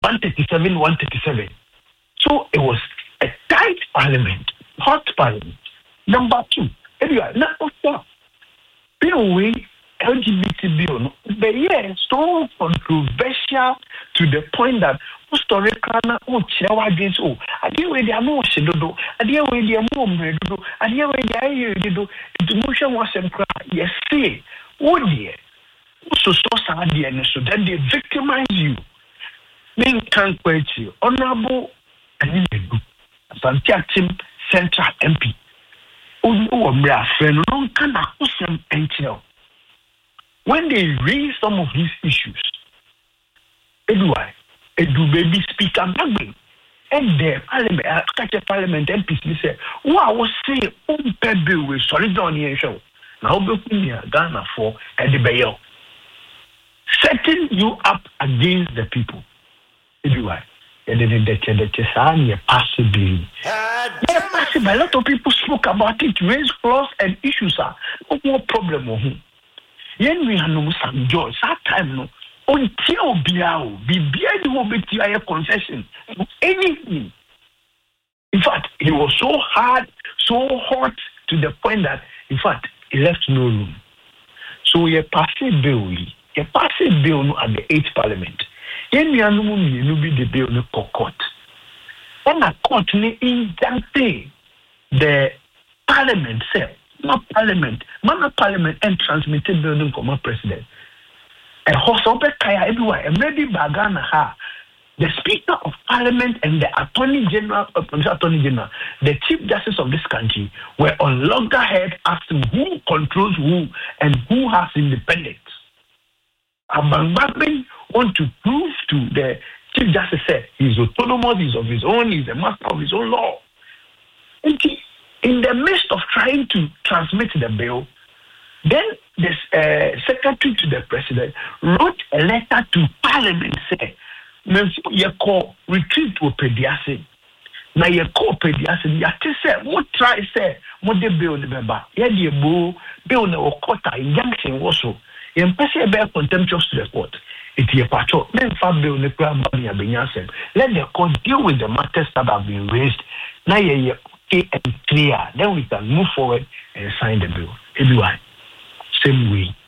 137, 137. So it was a tight parliament, hot parliament. Number two, anyway, not bill we LGBT bill, but yeah, so controversial to the point that historical chair against I deal with the emotion, I deal with the moment, I deal with the motion was a cry. Yes, say, oh dear, so sad, so then they victimize you. Men can't quit you. Honorable and Santiago Central MP. When they raise some of these issues, Edu baby speaker Magbe, and the parliament MPs say, "Wow, was say bill with solid on here show." Now Ghana for the setting you up against the people. Edu and then the possibly. A lot of people spoke about it, raised clause and issues are no more problem. Yen we have no some joy, that time no. Until Biao, Bibia will be a concession. Anything. In fact, it was so hard, so hot to the point that, in fact, he left no room. So we passed a bill at the 8th Parliament. Yen we are no be the bill no court. And a court ne injuncted the Parliament said, not Parliament, and transmitted building from my president. And Hosope Kaya everywhere, and maybe Bagana ha. The Speaker of Parliament and the Attorney General, the Chief Justice of this country were on loggerhead asking who controls who and who has independence. Abang want to prove to the Chief Justice said he's autonomous, he's of his own, he's a master of his own law. And in the midst of trying to transmit the bill, then the secretary to the president wrote a letter to Parliament saying, "You call retreat to Pediasi. Now you call Pediasi. You have to say what try say what the bill the member. Yeah, the bill no quota injunction also. You employ a contemptuous to the court. It's a patrol. Then bill the crime let the court deal with the matters that have been raised. Now you and clear. Then we can move forward and sign the bill. Everyone, same way.